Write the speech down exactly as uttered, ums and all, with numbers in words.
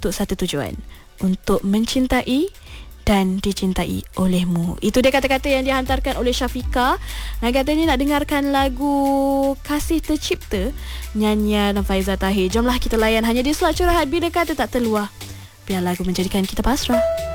untuk satu tujuan, untuk mencintai dan dicintai olehmu. Itu dia kata-kata yang dihantarkan oleh Syafiqah. Dan katanya nak dengarkan lagu Kasih Tercipta nyanyian Faizal Tahir. Jomlah kita layan hanya di Slot Curahat. Bila kata tak terluah, biar lagu menjadikan kita pasrah.